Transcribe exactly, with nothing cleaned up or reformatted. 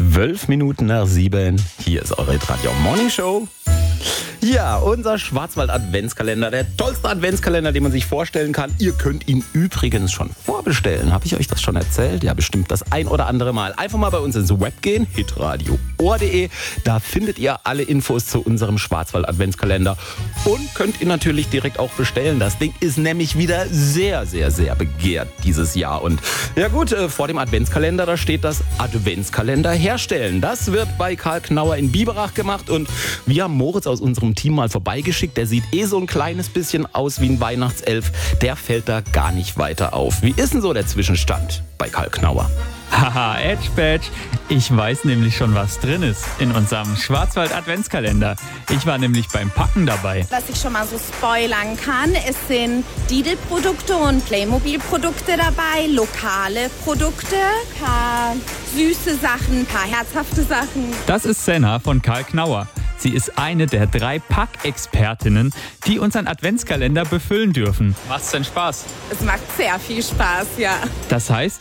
Zwölf Minuten nach sieben. Hier ist eure Radio Morning Show. Ja, unser Schwarzwald-Adventskalender, der tollste Adventskalender, den man sich vorstellen kann. Ihr könnt ihn übrigens schon vorbestellen. Habe ich euch das schon erzählt? Ja, bestimmt das ein oder andere Mal. Einfach mal bei uns ins Web gehen, hitradio punkt de. Da findet ihr alle Infos zu unserem Schwarzwald-Adventskalender und könnt ihn natürlich direkt auch bestellen. Das Ding ist nämlich wieder sehr, sehr, sehr begehrt dieses Jahr. Und ja gut, vor dem Adventskalender, da steht das Adventskalender herstellen. Das wird bei Karl Knauer in Biberach gemacht und wir haben Moritz aus unserem Team mal vorbeigeschickt. Der sieht eh so ein kleines bisschen aus wie ein Weihnachtself. Der fällt da gar nicht weiter auf. Wie ist denn so der Zwischenstand bei Karl Knauer? Haha, Edge Badge. Ich weiß nämlich schon, was drin ist in unserem Schwarzwald-Adventskalender. Ich war nämlich beim Packen dabei. Was ich schon mal so spoilern kann, es sind Lidl-Produkte und Playmobil-Produkte dabei, lokale Produkte, paar süße Sachen, paar herzhafte Sachen. Das ist Senna von Karl Knauer. Sie ist eine der drei Packexpertinnen, die unseren Adventskalender befüllen dürfen. Macht's denn Spaß? Es macht sehr viel Spaß, ja. Das heißt,